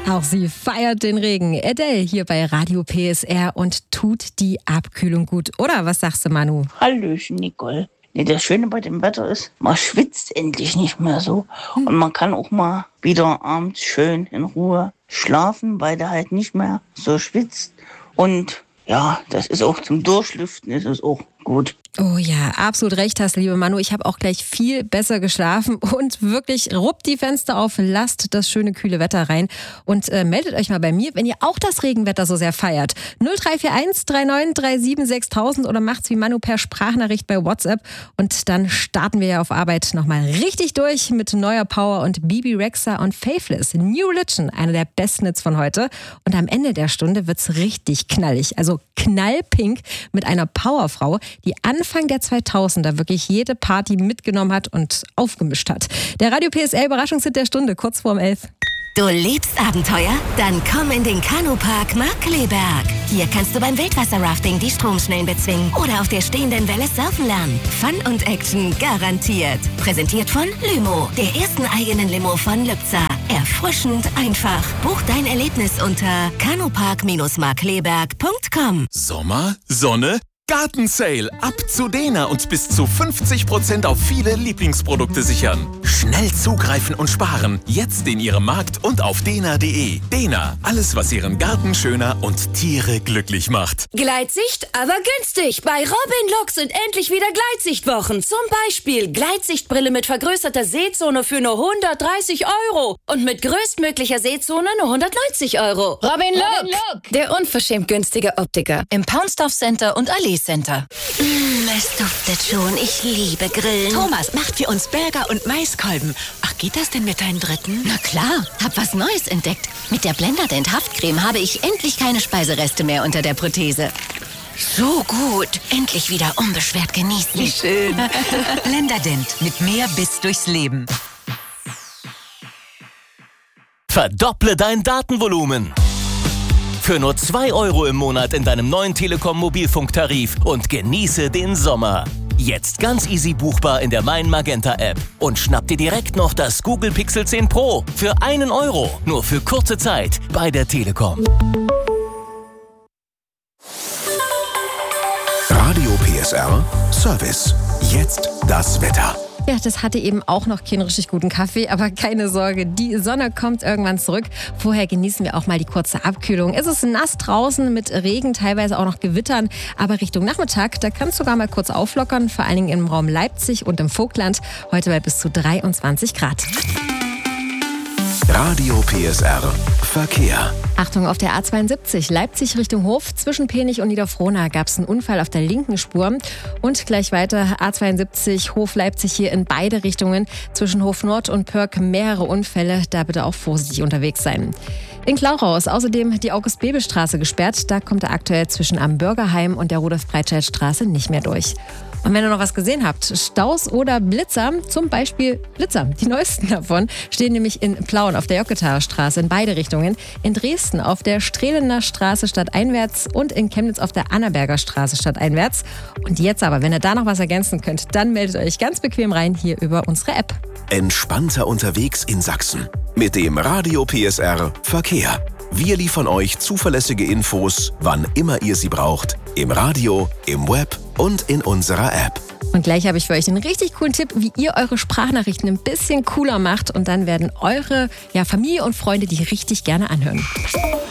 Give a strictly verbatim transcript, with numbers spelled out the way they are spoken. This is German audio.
Auch sie feiert den Regen. Adele hier bei Radio P S R und tut die Abkühlung gut. Oder was sagst du, Manu? Hallöchen, Nicole. Nee, das Schöne bei dem Wetter ist, man schwitzt endlich nicht mehr so. Und man kann auch mal wieder abends schön in Ruhe schlafen, weil der halt nicht mehr so schwitzt. Und ja, das ist auch zum Durchlüften, ist es auch gut. Oh ja, absolut recht hast, liebe Manu. Ich habe auch gleich viel besser geschlafen und wirklich ruppt die Fenster auf, lasst das schöne kühle Wetter rein und äh, meldet euch mal bei mir, wenn ihr auch das Regenwetter so sehr feiert. null drei vier eins drei neun drei sieben sechs tausend oder macht's wie Manu per Sprachnachricht bei WhatsApp und dann starten wir ja auf Arbeit nochmal richtig durch mit neuer Power und Bibi Rexha und Faithless. New Religion, einer der besten Hits von heute. Und am Ende der Stunde wird's richtig knallig, also knallpink mit einer Powerfrau, die Anfang der zweitausender wirklich jede Party mitgenommen hat und aufgemischt hat. Der Radio P S R Überraschungshit der Stunde, kurz vorm elf. Du liebst Abenteuer? Dann komm in den Kanupark Markkleeberg. Hier kannst du beim Wildwasser-Rafting die Stromschnellen bezwingen oder auf der stehenden Welle surfen lernen. Fun und Action garantiert. Präsentiert von Lymo, der ersten eigenen Limo von Lübzer. Erfrischend einfach. Buch dein Erlebnis unter kanupark markkleeberg punkt com. Sommer, Sonne, Gartensale. Ab zu Dena und bis zu fünfzig Prozent auf viele Lieblingsprodukte sichern. Schnell zugreifen und sparen. Jetzt in Ihrem Markt und auf dena punkt de. Dena, alles was Ihren Garten schöner und Tiere glücklich macht. Gleitsicht, aber günstig. Bei Robin Lux sind endlich wieder Gleitsichtwochen. Zum Beispiel Gleitsichtbrille mit vergrößerter Sehzone für nur hundertdreißig Euro. Und mit größtmöglicher Sehzone nur hundertneunzig Euro. Robin Look, Look. Der unverschämt günstige Optiker. Im Poundstuff Center und Allee Center. Mmh, es duftet schon. Ich liebe Grillen. Thomas macht für uns Burger und Maiskolben. Ach, geht das denn mit deinem dritten? Na klar, hab was Neues entdeckt. Mit der Blenderdent Haftcreme habe ich endlich keine Speisereste mehr unter der Prothese. So gut. Endlich wieder unbeschwert genießen. Wie schön. Blenderdent mit mehr Biss durchs Leben. Verdopple dein Datenvolumen. Für nur zwei Euro im Monat in deinem neuen Telekom-Mobilfunktarif und genieße den Sommer. Jetzt ganz easy buchbar in der Mein Magenta App. Und schnapp dir direkt noch das Google Pixel zehn Pro für einen Euro. Nur für kurze Zeit bei der Telekom. Radio P S R Service. Jetzt das Wetter. Ja, das hatte eben auch noch keinen richtig guten Kaffee, aber keine Sorge, die Sonne kommt irgendwann zurück. Vorher genießen wir auch mal die kurze Abkühlung. Es ist nass draußen mit Regen, teilweise auch noch Gewittern, aber Richtung Nachmittag, da kann es sogar mal kurz auflockern, vor allen Dingen im Raum Leipzig und im Vogtland. Heute bei bis zu dreiundzwanzig Grad. Radio P S R Verkehr. Achtung, auf der A zweiundsiebzig Leipzig Richtung Hof. Zwischen Penich und Niederfrohna gab es einen Unfall auf der linken Spur. Und gleich weiter A zweiundsiebzig Hof Leipzig hier in beide Richtungen. Zwischen Hof Nord und Pörk mehrere Unfälle. Da bitte auch vorsichtig unterwegs sein. In Klauchau ist außerdem die August-Bebel-Straße gesperrt. Da kommt er aktuell zwischen am Bürgerheim und der Rudolf-Breitscheid-Straße nicht mehr durch. Und wenn ihr noch was gesehen habt, Staus oder Blitzer, zum Beispiel Blitzer, die neuesten davon, stehen nämlich in Plauen auf der Jocketaer Straße in beide Richtungen, in Dresden auf der Strehlener Straße stadteinwärts und in Chemnitz auf der Annaberger Straße stadteinwärts. Und jetzt aber, wenn ihr da noch was ergänzen könnt, dann meldet euch ganz bequem rein hier über unsere App. Entspannter unterwegs in Sachsen mit dem Radio P S R Verkehr. Wir liefern euch zuverlässige Infos, wann immer ihr sie braucht, im Radio, im Web und in unserer App. Und gleich habe ich für euch einen richtig coolen Tipp, wie ihr eure Sprachnachrichten ein bisschen cooler macht und dann werden eure ja, Familie und Freunde die richtig gerne anhören.